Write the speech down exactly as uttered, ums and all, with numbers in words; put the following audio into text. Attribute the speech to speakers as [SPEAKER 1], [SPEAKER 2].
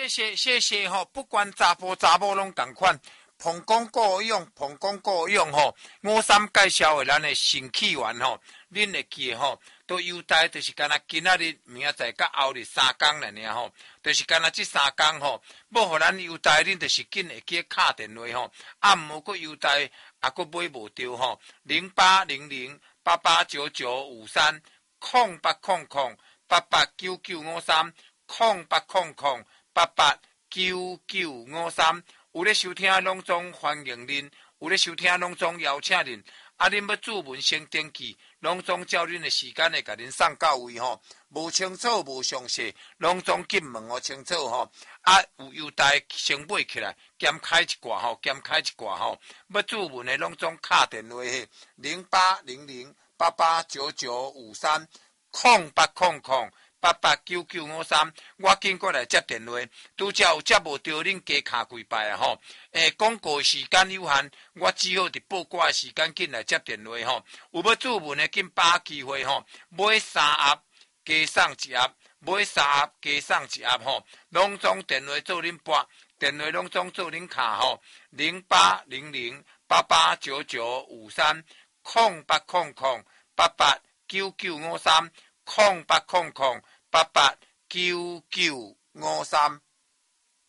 [SPEAKER 1] 谢谢谢谢吼，不管查甫查某拢同款。膀胱过用，膀胱过用吼，五三介绍的咱的肾气丸吼，恁会记吼，都优待就是干那今仔日明仔载甲后日三工了尔吼，就是干那这三工吼，要互咱优待，恁就是紧会记敲电话吼，啊毋好搁优待，啊搁买无着吼，零八零零八八九九五三空八空空八八九九五三空八空空八八九九五三。有咧收听拢总欢迎恁，有咧收听拢总邀请恁。啊，恁要注文先登记，拢总照恁的时间会甲恁送到位吼。无清楚无详细，拢总紧问哦清楚吼。啊，有优待先买起来，减开一挂吼，减开一挂吼。要注文的拢总敲电话去零八零零八八九九五三空八空空。八八九九五三，我紧过来接电话，拄则有接无着，恁加卡几摆啊吼！诶，广告时间有限，我只好伫报挂时间紧来接电话吼。有要注文的，紧把握机会吼，买三盒加送一盒，买三盒加送一盒吼。拢总电话做恁拨，电话拢总做恁卡吼，零八零零八八九九五三空八空空八八九九五三空八空空。八八九九五三。